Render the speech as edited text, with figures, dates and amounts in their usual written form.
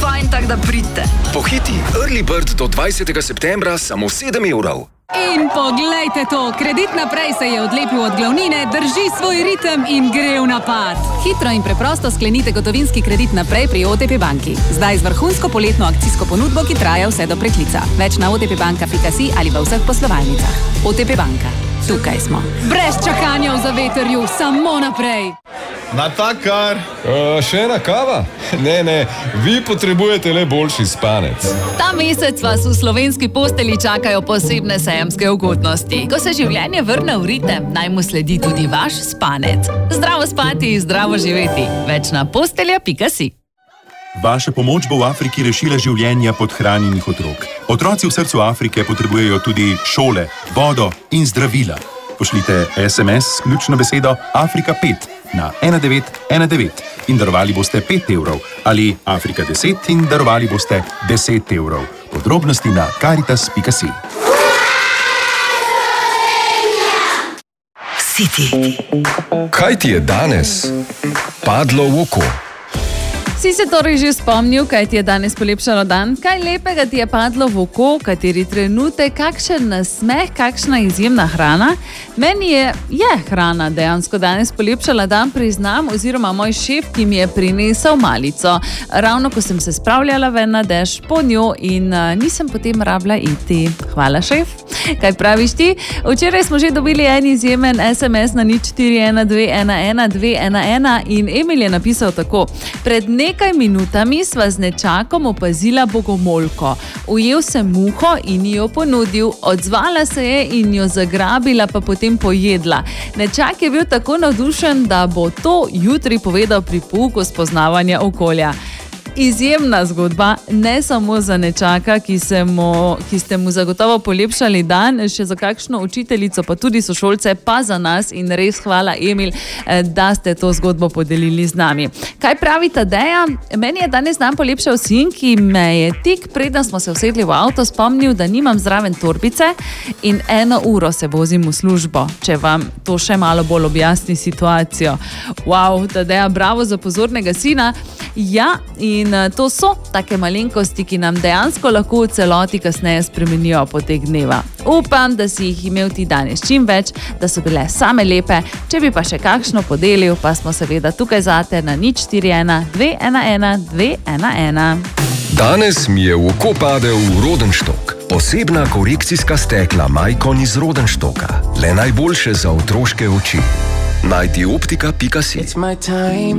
fajn, tak da pridite. Pohiti, Early Bird do 20. septembra samo 7 evrov. In poglejte to, Kredit naprej se je odlepil od glavnine, drži svoj ritem in gre v napad. Hitro in preprosto sklenite gotovinski kredit naprej pri OTP banki. Zdaj z vrhunsko poletno akcijsko ponudbo, ki traja vse do preklica. Več na otpbanka.si ali v vseh poslovalnicah. OTP banka. Tukaj smo. Brez čakanja v zavetrju, samo naprej. Natakar! Še ena kava? Ne, vi potrebujete le boljši spanec. Ta mesec vas v slovenski posteli čakajo posebne sejemske ugodnosti. Ko se življenje vrne v ritem, naj mu sledi tudi vaš spanec. Zdravo spati, zdravo živeti. Več na postelja.si. Vaša pomoč bo v Afriki rešila življenja podhranjenih otrok. Otroci v srcu Afrike potrebujejo tudi šole, vodo in zdravila. Pošljite SMS s ključno besedo Afrika 5 na 1919 in darovali boste 5 evrov ali Afrika 10 in darovali boste 10 evrov. Podrobnosti na caritas.si. Kaj ti je danes padlo v oko? Si se torej že spomnil, kaj ti je danes polepšalo dan? Kaj lepega ti je padlo v oko, kateri trenutek, kakšen nasmeh, kakšna izjemna hrana? Meni je hrana dejansko danes polepšala dan, priznam, oziroma moj šef, ki mi je prinesel malico. Ravno ko sem se spravljala ven na dež po njo in nisem potem rabila iti. Hvala, šef. Kaj praviš ti? Včeraj smo že dobili en izjemen SMS na 0412111211 in Emil je napisal tako. Pred nekaj minutami sva z nečakom opazila bogomolko. Ujel sem muho in jo ponudil, odzvala se je in jo zagrabila, pa potem pojedla. Nečak je bil tako navdušen, da bo to jutri povedal pri pouku spoznavanja okolja. Izjemna zgodba, ne samo za nečaka, ki ste mu zagotovo polepšali dan, še za kakšno učiteljico, pa tudi sošolce, pa za nas in res hvala, Emil, da ste to zgodbo podelili z nami. Kaj pravi Tadeja? Meni je danes dan polepšal sin, ki me je tik preden smo se usedli v avto spomnil, da nimam zraven torbice in 1 uro se vozim v službo, če vam to še malo bolj objasni situacijo. Wow, Tadeja, bravo za pozornega sina. Ja, in to so take malenkosti, ki nam dejansko lahko v celoti kasneje spremenijo potek dneva. Upam, da si jih imel ti danes čim več, da so bile same lepe. Če bi pa še kakšno podelil, pa smo seveda tukaj zate na 0412111211. Danes mi je v oko padel Rodenstock. Posebna korekcijska stekla Maicon iz Rodenstocka. Le najboljše za otroške oči. Najdi optika.si.